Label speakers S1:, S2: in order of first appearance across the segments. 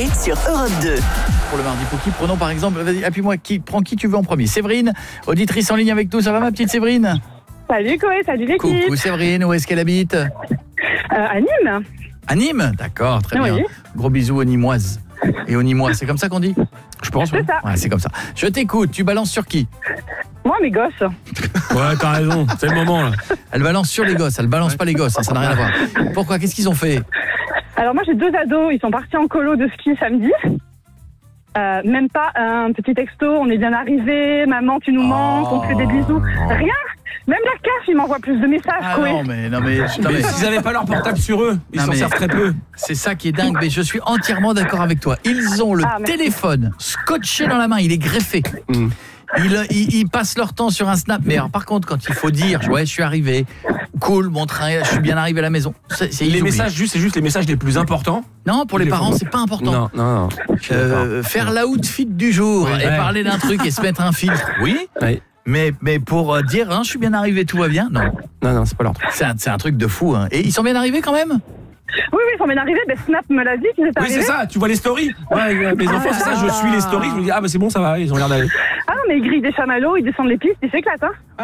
S1: sur Europe 2.
S2: Pour le mardi Pookie, prenons par exemple, vas-y, appuie-moi, prends qui tu veux en premier. Séverine, auditrice en ligne avec nous, ça va ma petite Séverine?
S3: Salut Koé, salut l'équipe.
S2: Coucou Séverine, où est-ce qu'elle habite?
S3: À Nîmes.
S2: À Nîmes? D'accord, très bien.
S3: Oui.
S2: Gros bisous aux Nîmoises. Et aux Nîmois, c'est comme ça qu'on dit? Je pense.
S3: C'est ça.
S2: Ouais, c'est comme ça. Je t'écoute, tu balances sur qui?
S3: Moi, mes gosses.
S4: Ouais, t'as raison, c'est le moment là.
S2: Elle balance sur les gosses, elle balance pas les gosses, hein, ça n'a rien à voir. Pourquoi? Qu'est-ce qu'ils ont fait?
S3: Alors moi, j'ai 2 ados, ils sont partis en colo de ski samedi. Même pas un petit texto, on est bien arrivés, maman tu nous manques, on te fait des bisous. Rien. Même la CAF, ils m'envoient plus de messages.
S2: Ah
S3: Koé.
S2: non mais
S4: Mais s'ils n'avaient pas leur portable sur eux, ils
S2: Non,
S4: s'en
S2: mais-
S4: servent très peu.
S2: c'est ça qui est dingue, mais je suis entièrement d'accord avec toi. Ils ont le
S3: Merci.
S2: téléphone scotché dans la main, il est greffé. Ils passent leur temps sur un snap. Mais alors, par contre, quand il faut dire, ouais, je suis arrivé, cool, mon train, je suis bien arrivé à la maison. Ils
S4: Les
S2: oublient.
S4: messages, c'est juste les messages les plus importants.
S2: Non, pour les parents, c'est pas important.
S4: Non.
S2: Faire l'outfit du jour
S4: Oui,
S2: et
S4: ouais.
S2: parler d'un truc et se mettre un filtre, oui.
S4: Ouais.
S2: Mais pour dire, hein, je suis bien arrivé, tout va bien, non.
S4: Non, c'est pas leur truc.
S2: C'est un truc de fou. Hein. Et ils sont bien arrivés quand même?
S3: Oui, ils sont bien arrivés. Ben, Snap me l'a dit qu'ils étaient
S4: Oui,
S3: arrivés.
S4: c'est ça, tu vois les stories. Ouais, mes enfants, c'est ça, je suis les stories, je me dis, ah bah c'est bon, ça va, ils ont l'air d'aller.
S3: Ah non, mais ils grillent des chamallows, ils descendent les pistes, ils s'éclatent. Hein.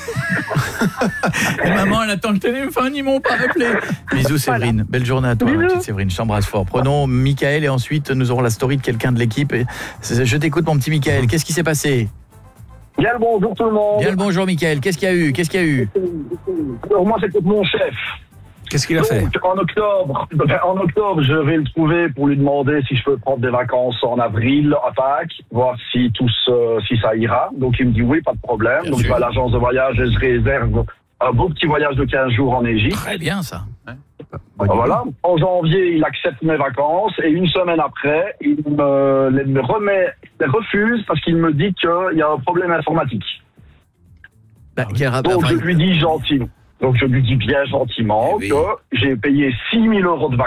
S2: Et maman, elle attend le téléphone, ils m'ont pas appelé. Bisous Séverine, belle journée à toi, ma
S3: Bisous.
S2: petite Séverine, je t'embrasse fort. Prenons Mickaël et ensuite nous aurons la story de quelqu'un de l'équipe. Je t'écoute mon petit Mickaël, qu'est-ce qui s'est passé?
S5: Bien le bonjour tout le monde.
S2: Bien le bonjour Mickaël, qu'est-ce qu'il y a eu?
S5: Alors moi c'est mon chef.
S4: Qu'est-ce qu'il a fait?
S5: Donc en octobre, je vais le trouver pour lui demander si je peux prendre des vacances en avril à Pâques, voir si ça ira. Donc il me dit oui, pas de problème.
S2: Bien
S5: Donc
S2: sûr.
S5: je vais à l'agence de voyage et je réserve un beau petit voyage de 15 jours en Égypte.
S2: Très bien ça.
S5: Voilà. En janvier, il accepte mes vacances et une semaine après, il me refuse parce qu'il me dit qu'il y a un problème informatique.
S2: Bah,
S5: Donc je lui dis gentiment. Donc je lui dis bien gentiment
S2: Eh oui.
S5: que j'ai payé 6 000 € de vacances